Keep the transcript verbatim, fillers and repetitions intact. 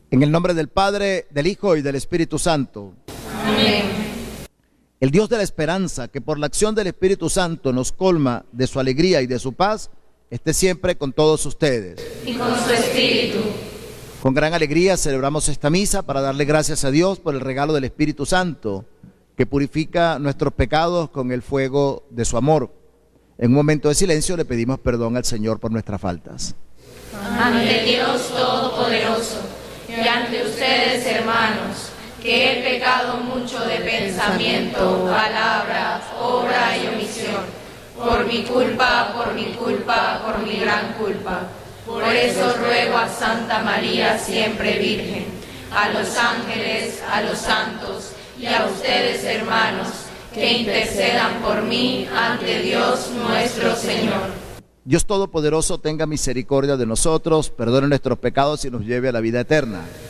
En el nombre del Padre, del Hijo y del Espíritu Santo. Amén. El Dios de la esperanza, que por la acción del Espíritu Santo nos colma de su alegría y de su paz, esté siempre con todos ustedes. Y con su espíritu. Con gran alegría celebramos esta misa para darle gracias a Dios por el regalo del Espíritu Santo, que purifica nuestros pecados con el fuego de su amor. En un momento de silencio le pedimos perdón al Señor por nuestras faltas. Ante Dios Todopoderoso y ante ustedes, hermanos, que he pecado mucho de pensamiento, palabra, obra y omisión, por mi culpa, por mi culpa, por mi gran culpa. Por eso ruego a Santa María, siempre Virgen, a los ángeles, a los santos y a ustedes, hermanos, que intercedan por mí ante Dios nuestro Señor. Dios Todopoderoso tenga misericordia de nosotros, perdone nuestros pecados y nos lleve a la vida eterna.